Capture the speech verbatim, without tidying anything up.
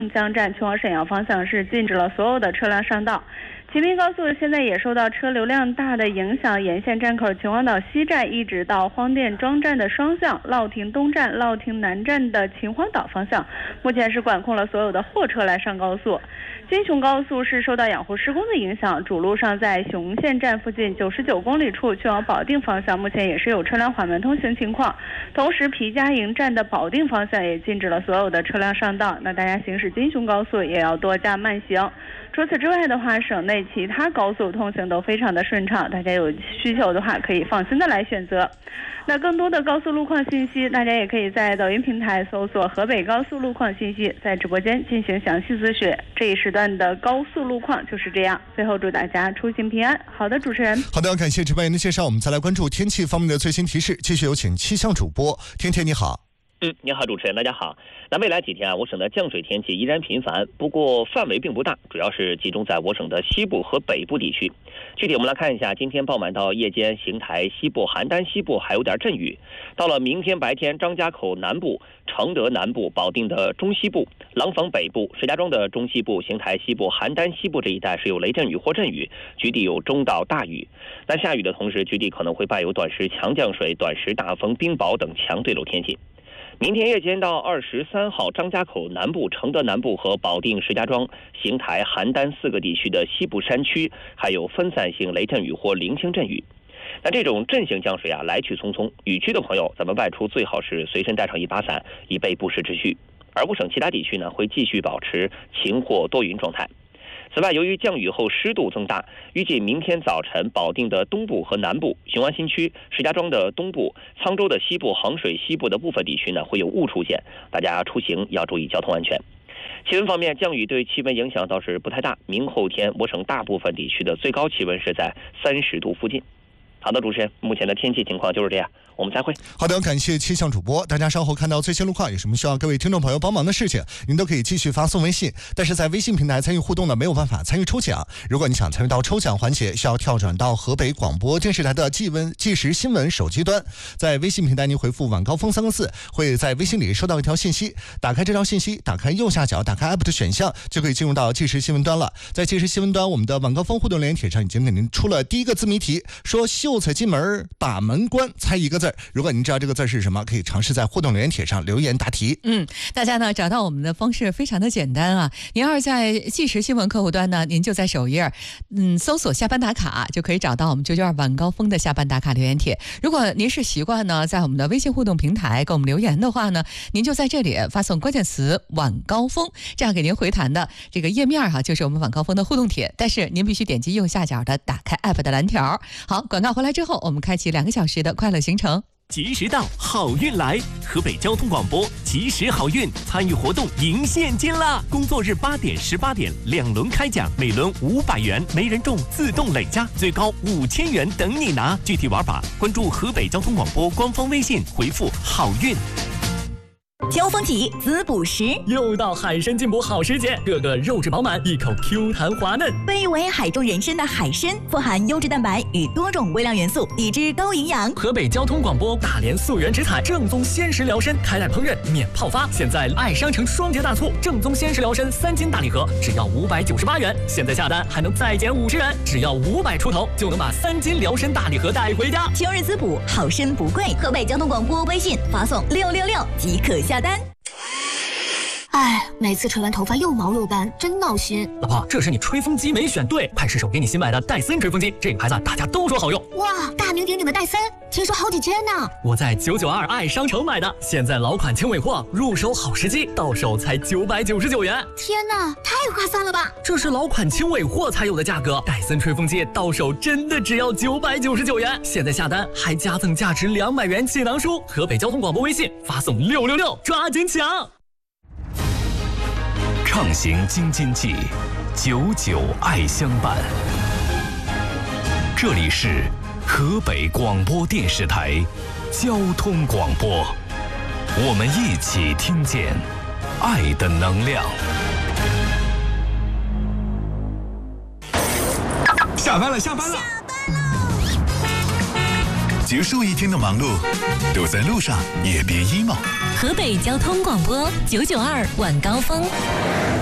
江站去往沈阳方向是禁止了所有的车辆上道。齐平高速现在也受到车流量大的影响，沿线站口秦皇岛西站一直到荒店庄站的双向、乐亭东站、乐亭南站的秦皇岛方向，目前是管控了所有的货车来上高速。京雄高速是受到养护施工的影响，主路上在雄县站附近九十九公里处去往保定方向，目前也是有车辆缓慢通行情况。同时，皮家营站的保定方向也禁止了所有的车辆上道，那大家行驶京雄高速也要多加慢行。除此之外的话，省内其他高速通行都非常的顺畅，大家有需求的话可以放心的来选择。那更多的高速路况信息，大家也可以在抖音平台搜索河北高速路况信息，在直播间进行详细咨询。这一时段的高速路况就是这样。最后祝大家出行平安。好的，主持人。 好的，感谢值班员的介绍。我们再来关注天气方面的最新提示，继续有请气象主播天天，你好。 嗯，你好，主持人，大家好。那未来几天啊，我省的降水天气依然频繁，不过范围并不大，主要是集中在我省的西部和北部地区。具体我们来看一下，今天傍晚到夜间，邢台西部、邯郸西部还有点阵雨。到了明天白天，张家口南部、承德南部、保定的中西部、廊坊北部、石家庄的中西部、邢台西部、邯郸西部这一带是有雷阵雨或阵雨，局地有中到大雨。那下雨的同时，局地可能会伴有短时强降水、短时大风、冰雹等强对流天气。明天夜间到二十三号，张家口南部、承德南部和保定、石家庄、邢台、邯郸四个地区的西部山区还有分散性雷阵雨或零星阵雨。那这种阵性降水啊，来去匆匆，雨区的朋友咱们外出最好是随身带上一把伞，以备不时之需。而我省其他地区呢，会继续保持晴或多云状态。此外，由于降雨后湿度增大，预计明天早晨保定的东部和南部、雄安新区、石家庄的东部、沧州的西部、衡水西部的部分地区呢会有雾出现，大家出行要注意交通安全。气温方面，降雨对气温影响倒是不太大，明后天我省大部分地区的最高气温是在三十度附近。好的，主持人，目前的天气情况就是这样，我们再会。 好的，感谢气象主播。大家稍后看到最新路况，有什么需要各位听众朋友帮忙的事情，您都可以继续发送微信。但是在微信平台参与互动呢，没有办法参与抽奖。如果你想参与到抽奖环节，需要跳转到河北广播电视台的即温即时新闻手机端，在微信平台您回复晚高峰三个字，会在微信里收到一条信息。打开这条信息，打开右下角，打开 app 的选项，就可以进入到即时新闻端了。在即时新闻端，我们的晚高峰互动留言帖上已经给您出了第一个字谜题，说秀才进门把门关，猜一个字。如果您知道这个字是什么，可以尝试在互动留言帖上留言答题。 嗯，大家呢找到我们的方式非常的简单啊。您要是在即时新闻客户端呢，您就在首页嗯搜索下班打卡，就可以找到我们九九二晚高峰的下班打卡留言帖。如果您是习惯呢在我们的微信互动平台给我们留言的话呢，您就在这里发送关键词晚高峰，这样给您回弹的这个页面哈、啊，就是我们晚高峰的互动帖。但是您必须点击右下角的打开 app 的蓝条。好，广告回来之后，我们开启两个小时的快乐行程。 及时到，好运来！河北交通广播及时好运，参与活动赢现金啦！工作日八点、十八点两轮开奖，每轮五百元，没人中自动累加，最高五千元等你拿。具体玩法，关注河北交通广播官方微信，回复好运。 交锋起滋补食， 又到海参进补好时节，个个肉质饱满，一口 Q 弹滑嫩。 被誉为海中人参的海参，富含优质蛋白与多种微量元素，低脂高营养。 河北交通广播大连溯源直采正宗鲜食辽参，开袋烹饪免泡发。现在爱商城双节大促，正宗鲜食辽参三斤大礼盒只要五百九十八元，现在下单还能再减五十元，只要五百出头就能把三斤辽参大礼盒带回家。 秋日滋补，好参不贵。河北交通广播微信发送六六六即可下单。 哎，每次吹完头发又毛又干，真闹心。 老婆，这是你吹风机没选对，快试手给你新买的戴森吹风机，这个牌子大家都说好用。 哇，大名鼎鼎的戴森，听说好几千呢。 我在九九二爱商城买的，现在老款轻尾货，入手好时机，到手才九百九十九元。 天哪，太划算了吧！ 这是老款轻尾货才有的价格，戴森吹风机到手真的只要九百九十九元。现在下单还加赠价值两百元气囊书。河北交通广播微信发送六六六，抓紧抢！ 畅行京津冀，久久爱相伴。这里是河北广播电视台交通广播，我们一起听见爱的能量。 下班了，下班了， 下班喽！ 结束一天的忙碌，都在路上也别 emo。 河北交通广播九九二晚高峰。